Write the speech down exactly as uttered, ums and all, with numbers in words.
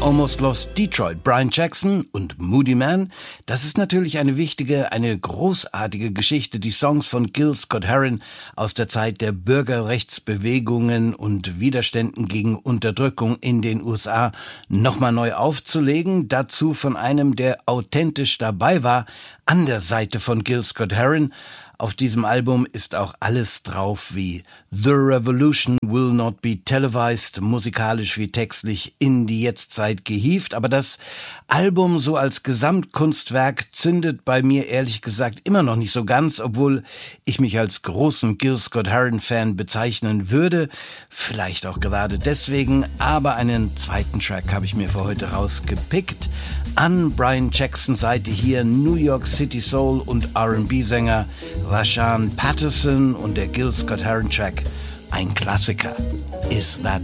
Almost Lost Detroit, Brian Jackson und Moody Man. Das ist natürlich eine wichtige, eine großartige Geschichte, die Songs von Gil Scott-Heron aus der Zeit der Bürgerrechtsbewegungen und Widerständen gegen Unterdrückung in den U S A nochmal neu aufzulegen. Dazu von einem, der authentisch dabei war, an der Seite von Gil Scott-Heron. Auf diesem Album ist auch alles drauf wie The Revolution Will Not Be Televised, musikalisch wie textlich in die Jetztzeit gehievt. Aber das Album so als Gesamtkunstwerk zündet bei mir ehrlich gesagt immer noch nicht so ganz, obwohl ich mich als großen Gil Scott-Heron-Fan bezeichnen würde. Vielleicht auch gerade deswegen, aber einen zweiten Track habe ich mir für heute rausgepickt. An Brian Jacksons Seite hier New York City Soul und R and B-Sänger Rashaan Patterson und der Gil Scott-Heron Track, ein Klassiker. Is That